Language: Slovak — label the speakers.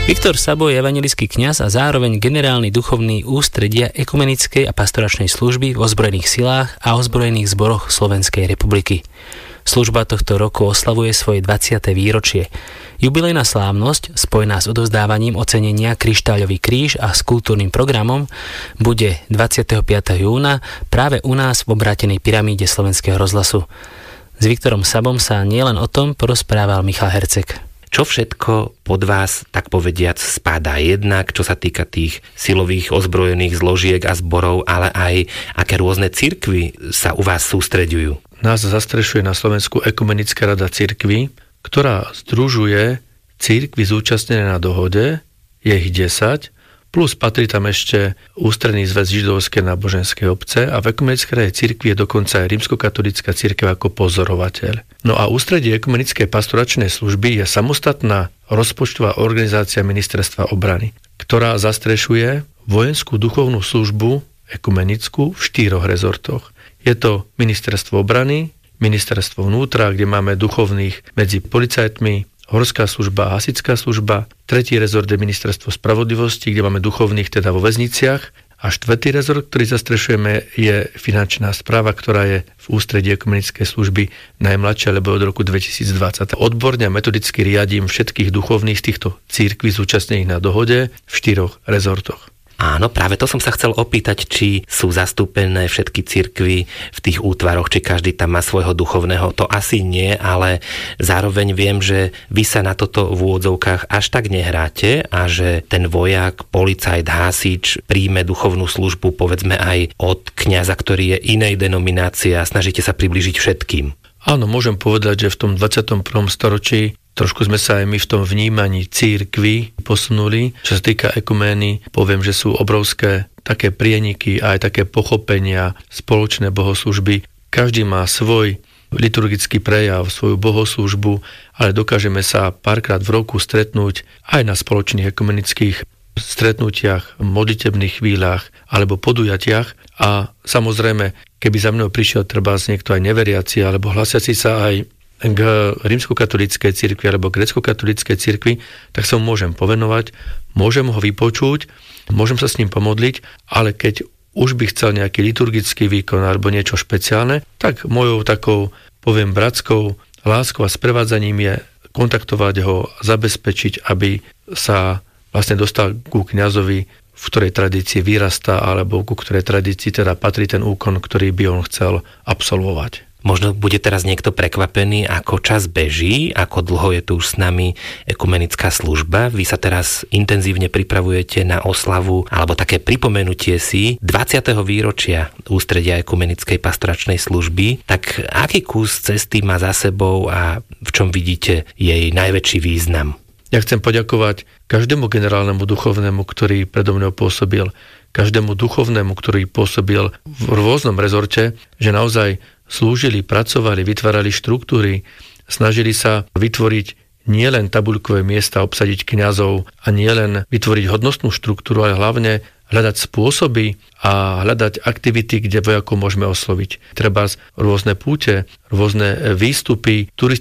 Speaker 1: Viktor Sabo je evanjelický kňaz a zároveň generálny duchovný ústredia ekumenickej a pastoračnej služby v ozbrojených silách a ozbrojených zboroch Slovenskej republiky. Služba tohto roku oslavuje svoje 20. výročie. Jubilejná slávnosť, spojená s odovzdávaním ocenenia Kryštáľový kríž a s kultúrnym programom, bude 25. júna práve u nás v obrátenej pyramíde Slovenského rozhlasu. S Viktorom Sabom sa nielen o tom porozprával Michal Herceg.
Speaker 2: Čo všetko pod vás, tak povediac, spadá jednak, čo sa týka tých silových ozbrojených zložiek a zborov, ale aj aké rôzne cirkvy sa u vás sústreďujú?
Speaker 3: Nás zastrešuje na Slovensku Ekumenická rada cirkví, ktorá združuje cirkvy zúčastnené na dohode, je ich 10, plus patrí tam ešte Ústredný zväz židovskej náboženskej obce a v Ekumenickej rade cirkvi je dokonca aj rímskokatolícka cirkev ako pozorovateľ. No a Ústredie ekumenickej pastoračnej služby je samostatná rozpočtová organizácia Ministerstva obrany, ktorá zastrešuje vojenskú duchovnú službu ekumenickú v 4 rezortoch. Je to Ministerstvo obrany, Ministerstvo vnútra, kde máme duchovných medzi policajtmi, Horská služba a hasická služba. 3. rezort je Ministerstvo spravodlivosti, kde máme duchovných teda vo väzniciach. A 4. rezort, ktorý zastrešujeme, je finančná správa, ktorá je v ústredí ekumenickej služby najmladšia, lebo od roku 2020. Odborne a metodicky riadím všetkých duchovných z týchto cirkví zúčastnených na dohode v 4 rezortoch.
Speaker 2: Áno, práve to som sa chcel opýtať, či sú zastúpené všetky cirkvy v tých útvaroch, či každý tam má svojho duchovného. To asi nie, ale zároveň viem, že vy sa na toto v úvodzovkách až tak nehráte a že ten vojak, policajt, hasič príjme duchovnú službu, povedzme aj od kňaza, ktorý je inej denominácie a snažíte sa priblížiť všetkým.
Speaker 3: Áno, môžem povedať, že v tom 21. storočí trošku sme sa aj my v tom vnímaní cirkvi posunuli. Čo sa týka ekumény, poviem, že sú obrovské také prieniky a aj také pochopenia, spoločné bohoslúžby. Každý má svoj liturgický prejav, svoju bohoslúžbu, ale dokážeme sa párkrát v roku stretnúť aj na spoločných ekumenických stretnutiach, modlitebných chvíľach alebo podujatiach a samozrejme, keby za mnou prišiel trebárs niekto aj neveriaci alebo hlasiaci sa aj k rímskokatolíckej cirkvi alebo gréckokatolíckej cirkvi, tak sa mu môžem povenovať, môžem ho vypočuť, môžem sa s ním pomodliť, ale keď už by chcel nejaký liturgický výkon alebo niečo špeciálne, tak mojou takou, poviem, bratskou láskou a sprevádzaním je kontaktovať ho, zabezpečiť, aby sa vlastne dostal ku kňazovi, v ktorej tradícii vyrastá alebo ku ktorej tradícii teda patrí ten úkon, ktorý by on chcel absolvovať.
Speaker 2: Možno bude teraz niekto prekvapený, ako čas beží, ako dlho je tu už s nami ekumenická služba. Vy sa teraz intenzívne pripravujete na oslavu alebo také pripomenutie si 20. výročia Ústredia ekumenickej pastoračnej služby. Tak aký kus cesty má za sebou a v čom vidíte jej najväčší význam?
Speaker 3: Ja chcem poďakovať každému generálnemu duchovnému, ktorý predo mnou pôsobil, každému duchovnému, ktorý pôsobil v rôznom rezorte, že naozaj slúžili, pracovali, vytvárali štruktúry, snažili sa vytvoriť nielen tabuľkové miesta, obsadiť kňazov a nielen vytvoriť hodnostnú štruktúru, ale hlavne hľadať spôsoby a hľadať aktivity, kde vojakov môžeme osloviť. Treba rôzne púte, rôzne výstupy,